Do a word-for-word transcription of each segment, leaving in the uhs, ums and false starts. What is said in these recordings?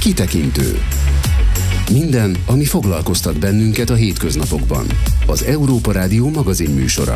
Kitekintő. Minden, ami foglalkoztat bennünket a hétköznapokban. Az Európa Rádió magazinműsora.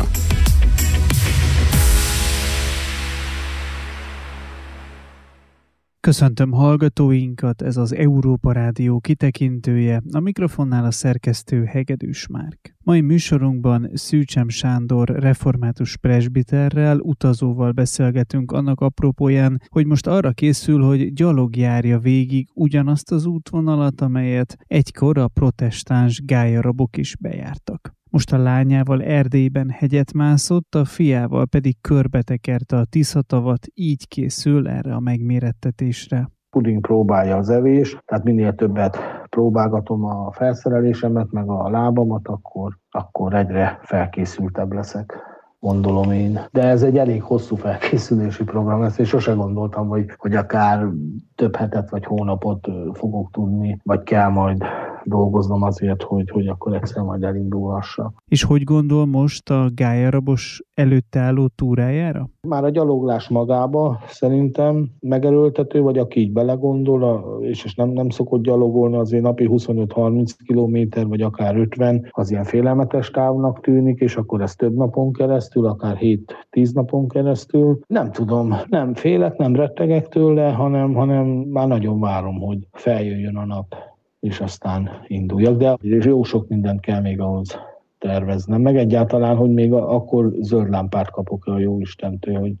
Köszöntöm hallgatóinkat, ez az Európa Rádió kitekintője, a mikrofonnál a szerkesztő Hegedűs Márk. Mai műsorunkban Szűcsem Sándor református presbiterrel, utazóval beszélgetünk annak apropóján, hogy most arra készül, hogy gyalog járja végig ugyanazt az útvonalat, amelyet egykor a protestáns gályarabok is bejártak. Most a lányával Erdélyben hegyet mászott, a fiával pedig körbetekerte a Tiszatavat, így készül erre a megmérettetésre. Puding próbálja az evés, tehát minél többet próbálgatom a felszerelésemet, meg a lábamat, akkor, akkor egyre felkészültebb leszek, gondolom én. De ez egy elég hosszú felkészülési program, ezt én sose gondoltam, hogy, hogy akár több hetet vagy hónapot fogok tudni, vagy kell majd dolgoznom azért, hogy, hogy akkor egyszer majd elindulhassak. És hogy gondol most a gályarabos előtte álló túrájára? Már a gyaloglás magába szerintem megerőltető, vagy aki így belegondol, és nem, nem szokott gyalogolni, azért napi huszonöt-harminc kilométer, vagy akár ötven, az ilyen félelmetes távnak tűnik, és akkor ez több napon keresztül, akár hét-tíz napon keresztül. Nem tudom, nem félek, nem rettegek tőle, hanem, hanem már nagyon várom, hogy feljöjjön a nap, és aztán induljak, de jó sok mindent kell még ahhoz terveznem, meg egyáltalán, hogy még akkor zöld lámpát kapok a Jóistentől, hogy